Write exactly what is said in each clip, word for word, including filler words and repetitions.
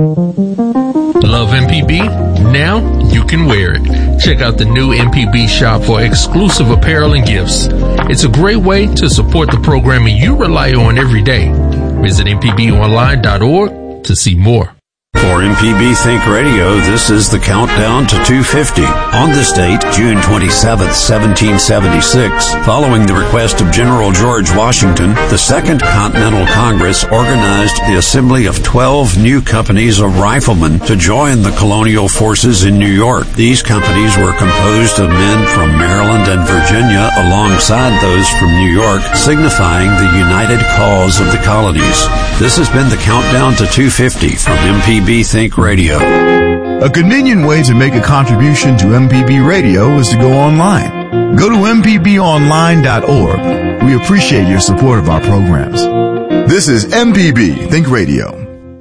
Love M P B? Now you can wear it. Check out the new M P B shop for exclusive apparel and gifts. It's a great way to support the programming you rely on every day. Visit m p b online dot org to see more. For M P B Think Radio, this is the countdown to two fifty. On this date, June twenty-seventh, seventeen seventy-six, following the request of General George Washington, the Second Continental Congress organized the assembly of twelve new companies of riflemen to join the colonial forces in New York. These companies were composed of men from Maryland and Virginia alongside those from New York, signifying the united cause of the colonies. This has been the countdown to two fifty from M P B Think Radio. A convenient way to make a contribution to M P B Radio is to go online. Go to m p b online dot org. We appreciate your support of our programs. This is M P B Think Radio.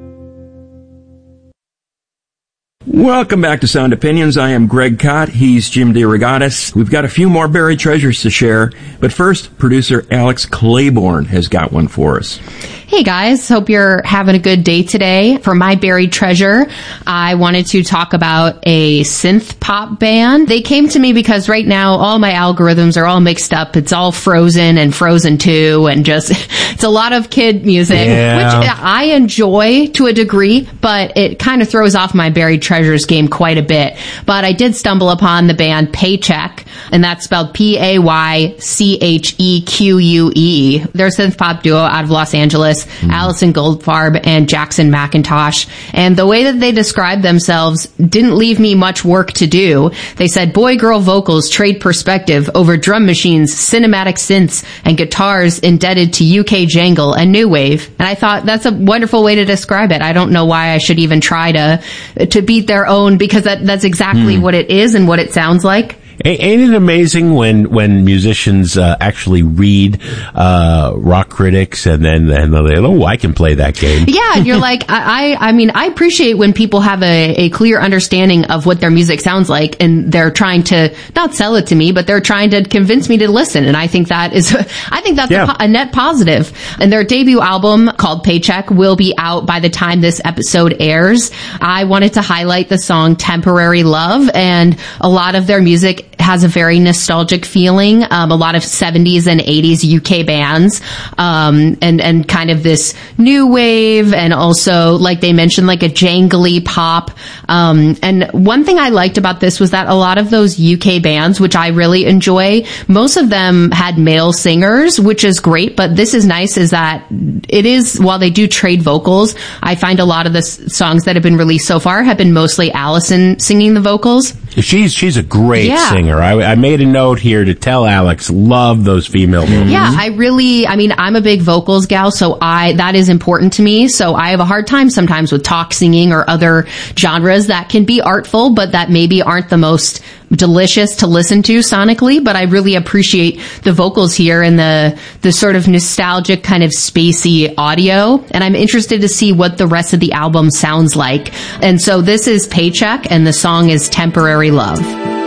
Welcome back to Sound Opinions. I am Greg Cott. He's Jim DeRogatis. We've got a few more buried treasures to share, but first, producer Alex Claiborne has got one for us. Hey guys, hope you're having a good day today. For my buried treasure, I wanted to talk about a synth pop band. They came to me because right now all my algorithms are all mixed up. It's all Frozen and Frozen two and just, it's a lot of kid music, yeah. which I enjoy to a degree, but it kind of throws off my buried treasures game quite a bit. But I did stumble upon the band Paycheck, and that's spelled P A Y C H E Q U E. They're a synth pop duo out of Los Angeles. Mm. Allison Goldfarb and Jackson McIntosh. And the way that they described themselves didn't leave me much work to do. They said boy-girl vocals trade perspective over drum machines, cinematic synths, and guitars indebted to U K jangle and new wave. And I thought that's a wonderful way to describe it. I don't know why I should even try to to beat their own, because that, that's exactly mm. what it is and what it sounds like. Ain't it amazing when when musicians uh, actually read uh, rock critics and then and they oh I can play that game. Yeah, and you're like I I mean I appreciate when people have a, a clear understanding of what their music sounds like, and they're trying to not sell it to me, but they're trying to convince me to listen. And I think that is I think that's yeah. a, a net positive. And their debut album called Paycheck will be out by the time this episode airs. I wanted to highlight the song Temporary Love, and a lot of their music has a very nostalgic feeling, um, a lot of seventies and eighties U K bands, um, and, and kind of this new wave, and also, like they mentioned, like a jangly pop. Um, and one thing I liked about this was that a lot of those U K bands, which I really enjoy, most of them had male singers, which is great, but this is nice is that it is, while they do trade vocals, I find a lot of the s- songs that have been released so far have been mostly Allison singing the vocals. She's she's a great yeah. singer. I, I made a note here to tell Alex, love those female vocals. Yeah, I really, I mean, I'm a big vocals gal, so I, that is important to me. So I have a hard time sometimes with talk singing or other genres that can be artful, but that maybe aren't the most delicious to listen to sonically. But I really appreciate the vocals here and the, the sort of nostalgic kind of spacey audio. And I'm interested to see what the rest of the album sounds like. And so this is Paycheck, and the song is Temporary Love.